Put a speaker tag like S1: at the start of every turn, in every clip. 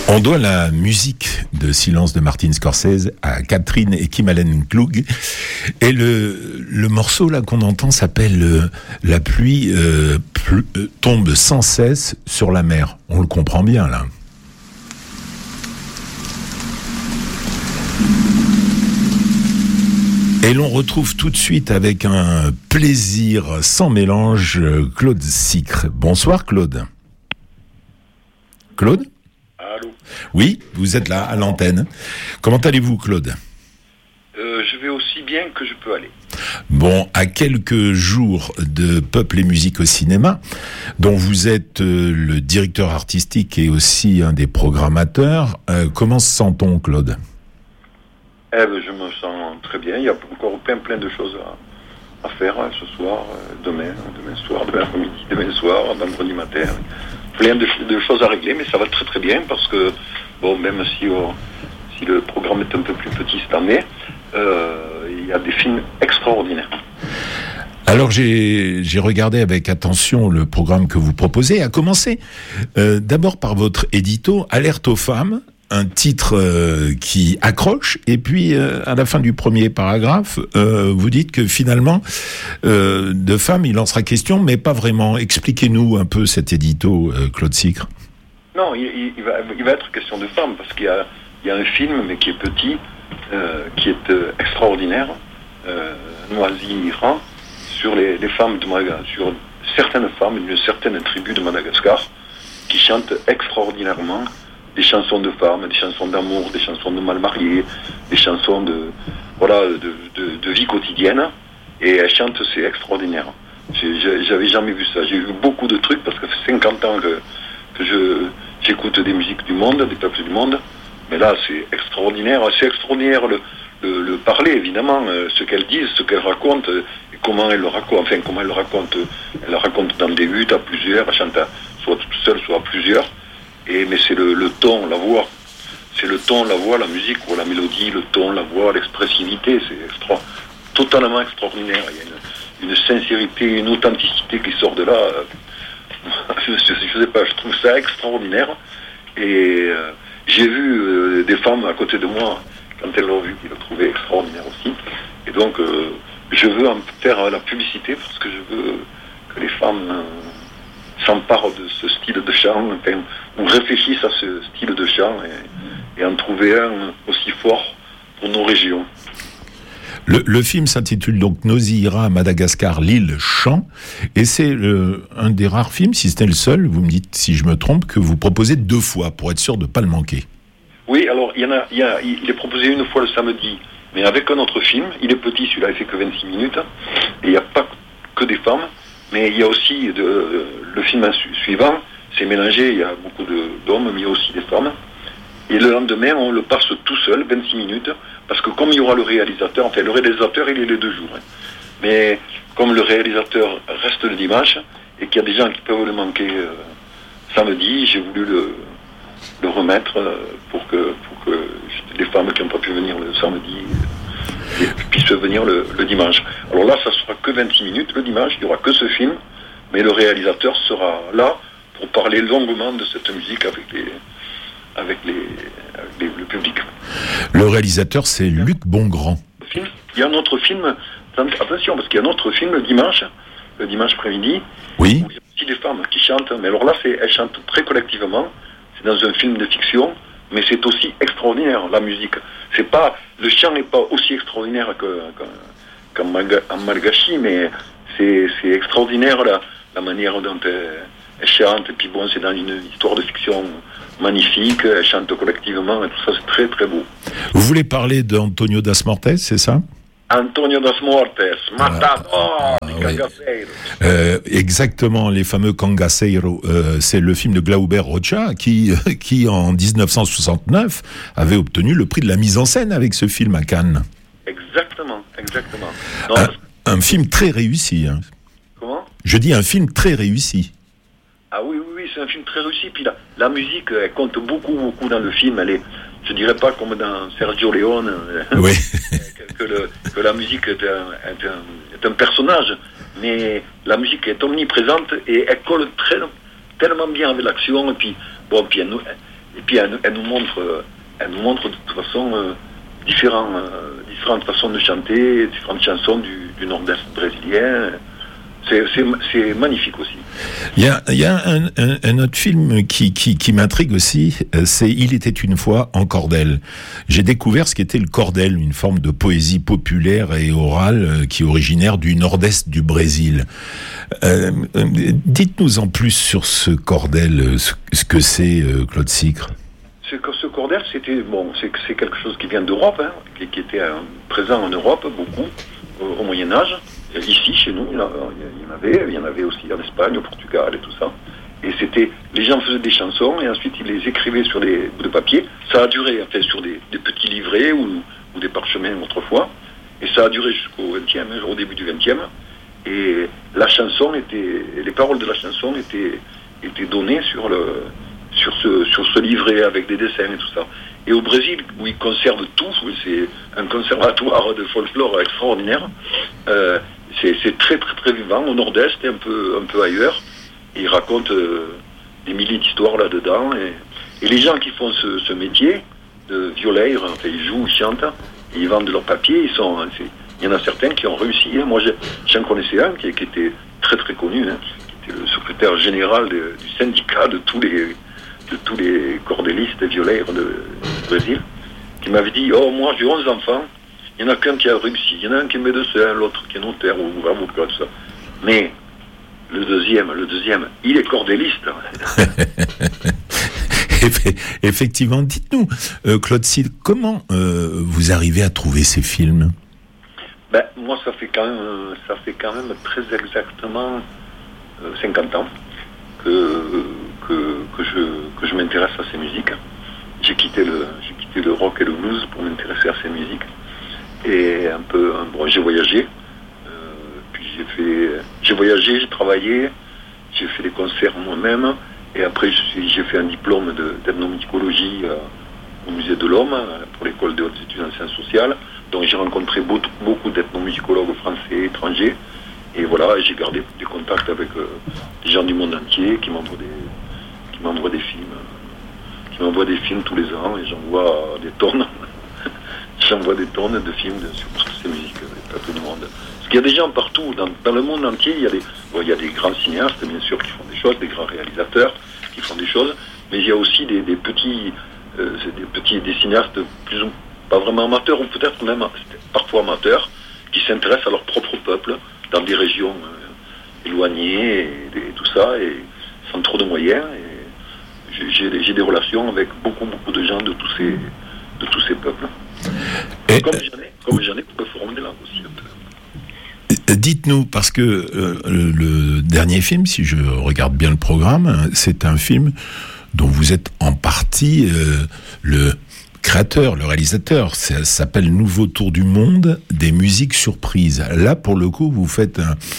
S1: On doit la musique de Silence de Martin Scorsese à Catherine et Kim Allen-Klug. Et le morceau là qu'on entend s'appelle La pluie tombe sans cesse sur la mer. On le comprend bien là. Et l'on retrouve tout de suite avec un plaisir sans mélange Claude Sicre. Bonsoir Claude. Claude ?
S2: Allô ?
S1: Oui, vous êtes là à l'antenne. Comment allez-vous Claude ?
S2: Je vais aussi bien que je peux aller.
S1: Bon, à quelques jours de Peuple et musique au cinéma, dont vous êtes le directeur artistique et aussi un des programmateurs, comment se sent-on Claude ?
S2: Je me sens très bien. Il y a encore plein de choses à faire ce soir, demain soir, demain après-midi, demain soir, vendredi matin. Plein de choses à régler, mais ça va très très bien parce que, bon, même si le programme est un peu plus petit cette année, il y a des films extraordinaires.
S1: Alors j'ai regardé avec attention le programme que vous proposez, à commencer d'abord par votre édito, Alerte aux femmes, un titre qui accroche, et puis à la fin du premier paragraphe, vous dites que finalement, de femmes, il en sera question, mais pas vraiment. Expliquez-nous un peu cet édito, Claude Sicre.
S2: Non, il va être question de femmes, parce qu'il y a un film, mais qui est petit, qui est extraordinaire, Noisy-Iran, sur les femmes de Madagascar, sur certaines femmes d'une certaine tribu de Madagascar, qui chantent extraordinairement des chansons de femmes, des chansons d'amour, des chansons de mal mariés, des chansons de vie quotidienne, et elles chantent, c'est extraordinaire. J'avais jamais vu ça. J'ai vu beaucoup de trucs parce que ça fait 50 ans que j'écoute des musiques du monde, des peuples du monde, mais là c'est extraordinaire. C'est extraordinaire le parler, évidemment, ce qu'elles disent, ce qu'elles racontent, et comment elles le racontent. Enfin, comment elles le racontent. Elles le racontent dans des huttes à plusieurs, elles chantent soit toute seule, soit à plusieurs. Mais c'est le ton, la voix. C'est le ton, la voix, la musique, ou la mélodie, le ton, la voix, l'expressivité. C'est totalement extraordinaire. Il y a une sincérité, une authenticité qui sort de là. Je sais pas, je trouve ça extraordinaire. Et j'ai vu des femmes à côté de moi, quand elles l'ont vu, qui le trouvaient extraordinaire aussi. Et donc, je veux en faire la publicité parce que je veux que les femmes s'emparent de ce style de chant, enfin, ou réfléchissent à ce style de chant et en trouver un aussi fort pour nos régions.
S1: Le film s'intitule donc Noisy-Iran, Madagascar, l'île chant, et c'est un des rares films, si c'était le seul, vous me dites si je me trompe, que vous proposez 2 fois pour être sûr de ne pas le manquer. Oui,
S2: alors il est proposé une fois le samedi, mais avec un autre film. Il est petit, celui-là, il fait que 26 minutes, et il n'y a pas que des femmes. Mais il y a aussi le film suivant, c'est mélangé, il y a beaucoup d'hommes, mais il y a aussi des femmes. Et le lendemain, on le passe tout seul, 26 minutes, parce que comme il y aura le réalisateur, enfin le réalisateur il est les 2 jours. Mais comme le réalisateur reste le dimanche, et qu'il y a des gens qui peuvent le manquer samedi, j'ai voulu le remettre pour que les femmes qui n'ont pas pu venir le samedi puissent venir le dimanche. Alors là, ça sera que 26 minutes. Le dimanche, il n'y aura que ce film, mais le réalisateur sera là pour parler longuement de cette musique avec le public. Le réalisateur, c'est Luc Bongrand. Il y a un autre film, attention, parce qu'il y a un autre film le dimanche après-midi, oui. Où il y a aussi des femmes qui chantent, mais alors là, elles chantent très collectivement. C'est dans un film de fiction, mais c'est aussi extraordinaire, la musique. Le chant n'est pas aussi extraordinaire qu'en malgache, mais c'est extraordinaire la manière dont elles chantent. Et puis bon, c'est dans une histoire de fiction magnifique, elles chantent collectivement, et tout ça, c'est très très beau. Vous voulez parler d'Antonio Das Mortes, c'est ça ? Antonio Das Mortes, Matador di Cangaceiro. Exactement, les fameux Cangaceiro. C'est le film de Glauber Rocha qui en 1969 avait obtenu le prix de la mise en scène avec ce film à Cannes. Exactement. Non, un film très réussi. Hein. Comment ? Je dis un film très réussi. Ah oui, c'est un film très réussi. Puis la musique, elle compte beaucoup dans le film. Elle est, je dirais pas comme dans Sergio Leone, oui. que la musique est un personnage, mais la musique est omniprésente et elle colle tellement bien avec l'action. Et puis Et puis elle nous montre de toute façon différentes façons de chanter, différentes chansons du nord-est brésilien. C'est magnifique aussi.
S1: Il y a un autre film qui m'intrigue aussi, c'est Il était une fois en cordel. J'ai découvert ce qu'était le cordel, une forme de poésie populaire et orale qui est originaire du nord-est du Brésil. Dites-nous en plus sur ce cordel, ce que c'est, Claude Sicre.
S2: Ce cordel, c'est quelque chose qui vient d'Europe, qui était présent en Europe beaucoup au Moyen Âge. Ici, chez nous, il y en avait aussi en Espagne, au Portugal et tout ça. Et les gens faisaient des chansons et ensuite ils les écrivaient sur des bouts de papier. Ça a duré, sur des petits livrets ou des parchemins autrefois. Et ça a duré au début du XXe. Et les paroles de la chanson étaient données sur ce livret avec des dessins et tout ça. Et au Brésil, où ils conservent tout, c'est un conservatoire de folklore extraordinaire. C'est très très très vivant au nord-est et un peu ailleurs. Et ils racontent des milliers d'histoires là-dedans. Et les gens qui font ce métier de violeur, ils jouent, ils chantent, et ils vendent leur papier. Il y en a certains qui ont réussi. Moi, j'en connaissais un qui était très très connu, qui était le secrétaire général du syndicat de tous les cordelistes et violeurs du Brésil, qui m'avait dit, moi j'ai 11 enfants, il y en a qu'un qui a réussi, il y en a un qui est médecin, l'autre qui est notaire ou avocat, tout ça. Mais le deuxième, il est cordéliste.
S1: Effectivement, dites-nous, Claude Sicre, comment vous arrivez à trouver ces films ?
S2: Moi, ça fait quand même très exactement 50 ans que je m'intéresse à ces musiques. J'ai quitté le rock et le blues pour m'intéresser à ces musiques. Et j'ai voyagé. Puis j'ai voyagé, j'ai travaillé, j'ai fait des concerts moi-même. Et après, j'ai fait un diplôme d'ethnomusicologie au Musée de l'Homme, pour l'école des hautes études en sciences sociales. Donc j'ai rencontré beaucoup d'ethnomusicologues français, étrangers. Et voilà, j'ai gardé des contacts avec des gens du monde entier qui m'envoient des films tous les ans, et j'envoie des tonnes. J'envoie des tonnes de films sur toutes ces musiques à tout le monde. Parce qu'il y a des gens partout, dans le monde entier, il y a des grands cinéastes, bien sûr, qui font des choses, des grands réalisateurs qui font des choses, mais il y a aussi des cinéastes pas vraiment amateurs, ou peut-être même parfois amateurs, qui s'intéressent à leur propre peuple, dans des régions éloignées et tout ça, et sans trop de moyens. Et j'ai des relations avec beaucoup de gens de tous ces peuples. Et comme j'en ai pour le Forum des langues aussi un peu.
S1: Dites-nous, parce que le dernier film, si je regarde bien le programme, c'est un film dont vous êtes en partie le créateur, le réalisateur. Ça s'appelle Nouveau Tour du Monde des musiques surprises. Là, pour le coup, vous faites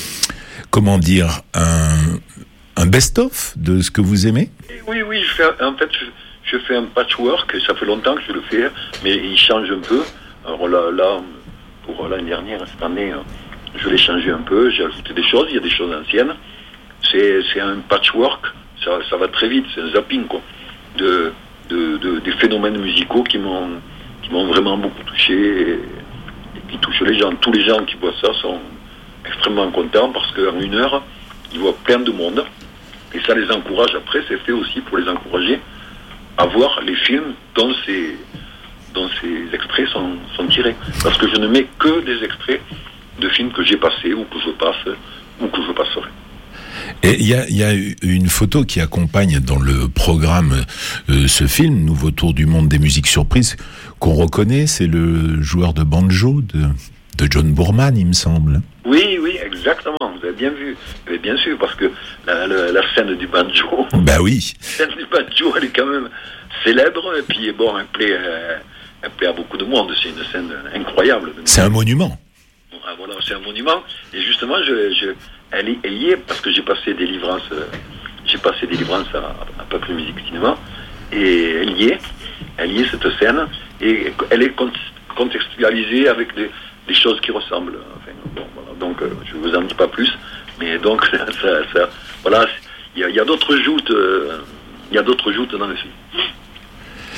S1: un best-of de ce que vous aimez ?
S2: Oui, je fais un patchwork, ça fait longtemps que je le fais, mais il change un peu. Alors là pour l'année dernière, cette année, je l'ai changé un peu, j'ai ajouté des choses, il y a des choses anciennes. C'est un patchwork, ça va très vite, c'est un zapping, quoi, des phénomènes musicaux qui m'ont vraiment beaucoup touché et qui touchent les gens. Tous les gens qui voient ça sont extrêmement contents parce qu'en une heure, ils voient plein de monde et ça les encourage. Après, c'est fait aussi pour les encourager à voir les films dont ces extraits sont tirés. Parce que je ne mets que des extraits de films que j'ai passés ou que je passe ou que je passerai.
S1: Et il y a une photo qui accompagne dans le programme ce film, Nouveau Tour du Monde des musiques surprises, qu'on reconnaît, c'est le joueur de banjo de John Boorman, il me semble.
S2: Oui, exactement, vous avez bien vu. Vous avez bien sûr, parce que la scène du banjo...
S1: Bah oui.
S2: La scène du banjo, elle est quand même célèbre, et puis bon, elle plaît à beaucoup de monde, c'est une scène incroyable.
S1: C'est un monument.
S2: Voilà, c'est un monument, et justement, elle y est, parce que j'ai passé des livrances à Peuple Musique Cinéma, et elle y est cette scène, et elle est contextualisée avec des choses qui ressemblent. Enfin, bon, voilà, donc je vous en dis pas plus, mais donc ça voilà, il y a d'autres joutes dans le film.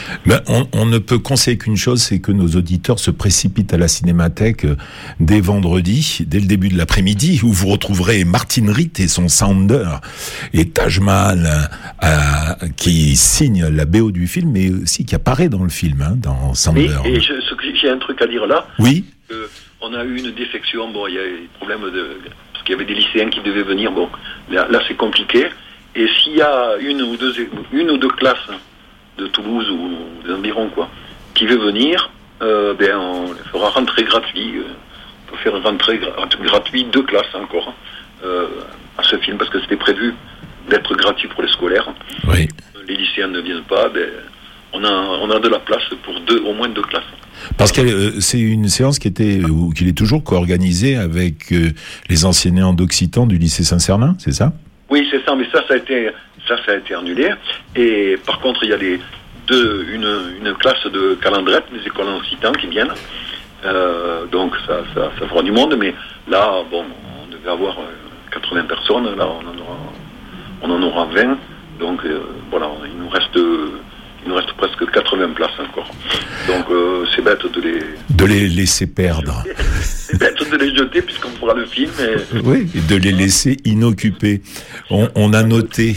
S1: Ben, on ne peut conseiller qu'une chose, c'est que nos auditeurs se précipitent à la Cinémathèque dès vendredi, dès le début de l'après-midi, où vous retrouverez Martin Ritt et son Sounder, et Taj Mahal, qui signe la BO du film, mais aussi qui apparaît dans le film, dans Sounder.
S2: Et j'ai un truc à dire là.
S1: Oui.
S2: On a eu une défection, il y a eu des problèmes parce qu'il y avait des lycéens qui devaient venir, là c'est compliqué. Et s'il y a une ou deux classes de Toulouse ou des environs, qui veut venir, on les fera rentrer gratuit. On peut faire rentrer gratuit 2 classes encore à ce film, parce que c'était prévu d'être gratuit pour les scolaires.
S1: Oui.
S2: Les lycéens ne viennent pas, on a de la place pour au moins 2 classes.
S1: Parce que c'est une séance qui est toujours co-organisée avec les enseignants d'occitan du lycée Saint-Cernin, c'est ça? Oui,
S2: c'est ça, mais ça a été annulé. Et par contre, il y a une classe de Calandrette, des écoles en occitan qui viennent. Donc ça fera du monde, mais là, on devait avoir 80 personnes, là on en aura 20. Donc voilà, il nous reste presque 80 places encore. Donc c'est bête de les
S1: laisser perdre.
S2: C'est bête de les jeter puisqu'on fera le film.
S1: Oui, et de les laisser inoccupés. On a noté.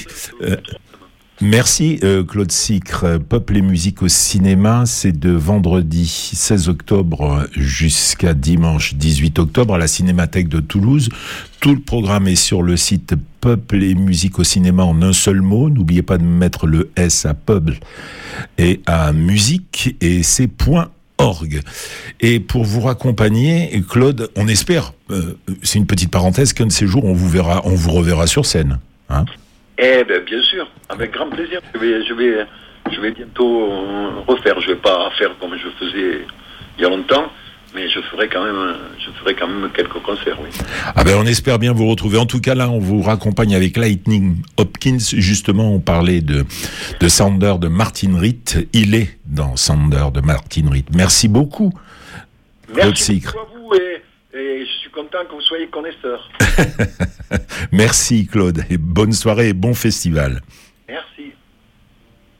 S1: Merci Claude Sicre. Peuple et musique au cinéma, c'est de vendredi 16 octobre jusqu'à dimanche 18 octobre à la Cinémathèque de Toulouse. Tout le programme est sur le site Peuple et musique au cinéma en un seul mot. N'oubliez pas de mettre le S à peuple et à musique, et c'est .org. Et pour vous raccompagner, Claude, on espère, c'est une petite parenthèse, qu'un de ces jours on vous reverra sur scène.
S2: Bien sûr, avec grand plaisir. Je vais bientôt refaire. Je vais pas faire comme je faisais il y a longtemps, mais je ferai quand même quelques concerts, oui.
S1: On espère bien vous retrouver. En tout cas, là, on vous raccompagne avec Lightning Hopkins. Justement, on parlait de Sounder de Martin Ritt. Il est dans Sounder de Martin Ritt. Merci beaucoup, Claude Sicre.
S2: Merci beaucoup à vous et je suis content que vous soyez connaisseur.
S1: Merci Claude, et bonne soirée et bon festival.